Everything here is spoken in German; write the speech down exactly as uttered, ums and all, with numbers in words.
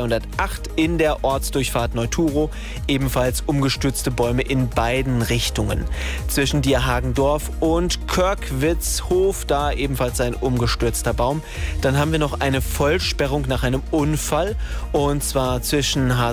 zweihundertacht in der Ortsdurchfahrt Neuturo. Ebenfalls umgestürzte Bäume in beiden Richtungen. Zwischen Dierhagendorf und Körkwitzhof, da ebenfalls ein umgestürzter Baum. Dann haben wir noch eine Vollsperrung nach einem Unfall, und zwar zwischen